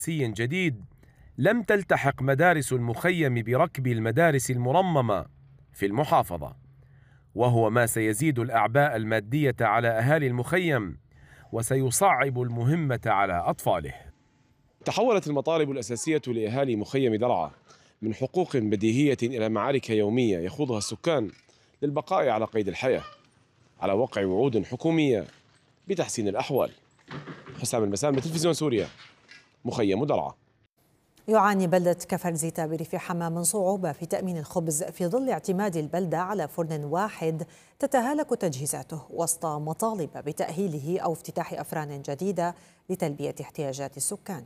جديد لم تلتحق مدارس المخيم بركب المدارس المرممة في المحافظة، وهو ما سيزيد الأعباء المادية على أهالي المخيم وسيصعب المهمة على أطفاله. تحولت المطالب الأساسية لأهالي مخيم درعا من حقوق بديهية إلى معارك يومية يخوضها السكان للبقاء على قيد الحياة على وقع وعود حكومية بتحسين الأحوال. حسام المسام لتلفزيون سوريا، مخيم درعا. يعاني بلدة كفر زيتا بريف حما من صعوبة في تأمين الخبز في ظل اعتماد البلدة على فرن واحد تتهالك تجهيزاته وسط مطالب بتأهيله أو افتتاح أفران جديدة لتلبية احتياجات السكان.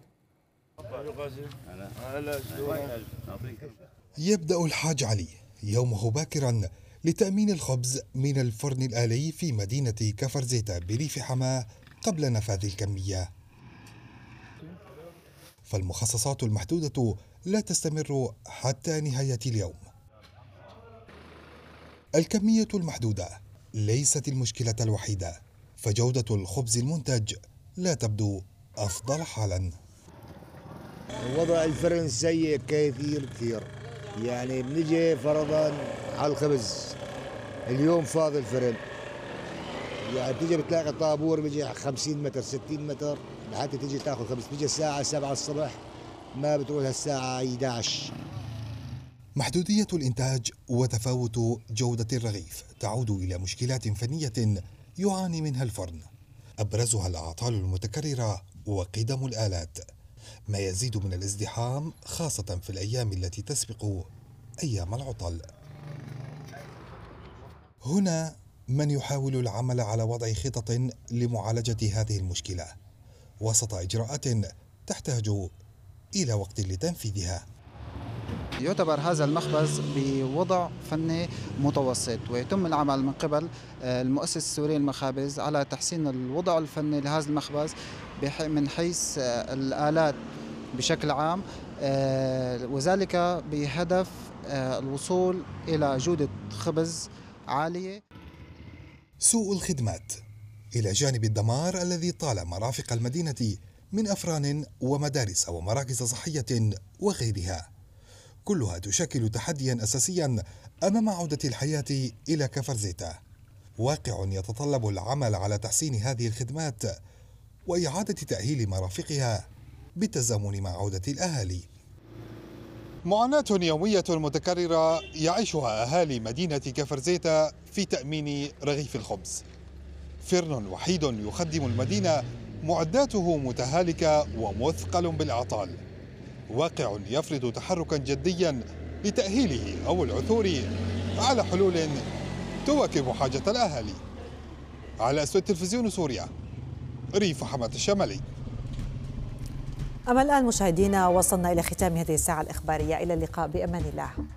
يبدأ الحاج علي يومه باكرا لتأمين الخبز من الفرن الآلي في مدينة كفر زيتا بريف حما قبل نفاذ الكمية، فالمخصصات المحدودة لا تستمر حتى نهاية اليوم. الكمية المحدودة ليست المشكلة الوحيدة، فجودة الخبز المنتج لا تبدو أفضل حالا. وضع الفرن سيء كثير، يعني بنجي فرضا على الخبز اليوم فاضي الفرن، يعني تيجي بتلاقي طابور بيجي 50 متر 60 متر لحتى تيجي تاخذ خبز، بيجي الساعة 7 الصبح ما بتروح الساعة 11. محدودية الإنتاج وتفاوت جودة الرغيف تعود إلى مشكلات فنية يعاني منها الفرن، أبرزها الأعطال المتكررة وقدم الآلات، ما يزيد من الازدحام خاصة في الأيام التي تسبق أيام العطل. هنا من يحاول العمل على وضع خطط لمعالجة هذه المشكلة وسط إجراءات تحتاج إلى وقت لتنفيذها. يعتبر هذا المخبز بوضع فني متوسط، ويتم العمل من قبل المؤسسة السورية للمخابز على تحسين الوضع الفني لهذا المخبز من حيث الآلات بشكل عام، وذلك بهدف الوصول إلى جودة خبز عالية. سوء الخدمات إلى جانب الدمار الذي طال مرافق المدينة من أفران ومدارس ومراكز صحية وغيرها، كلها تشكل تحديا أساسيا أمام عودة الحياة إلى كفر زيتا، واقع يتطلب العمل على تحسين هذه الخدمات وإعادة تأهيل مرافقها بالتزامن مع عودة الأهالي. معاناة يومية متكررة يعيشها أهالي مدينة كفر زيتا في تأمين رغيف الخبز. فرن وحيد يخدم المدينة معداته متهالكة ومثقل بالأعطال، واقع يفرض تحركا جديا لتأهيله أو العثور على حلول تواكب حاجة الأهالي. على أسود تلفزيون سوريا، ريف حماة الشمالي. أما الآن مشاهدينا وصلنا إلى ختام هذه الساعة الإخبارية، إلى اللقاء بأمان الله.